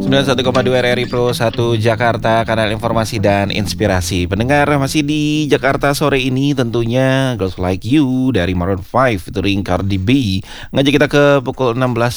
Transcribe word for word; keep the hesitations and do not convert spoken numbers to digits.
sembilan puluh satu koma dua R R I Pro satu Jakarta, kanal informasi dan inspirasi. Pendengar, masih di Jakarta sore ini tentunya Girls Like You dari Maroon five featuring Cardi B ngajak kita ke pukul enam belas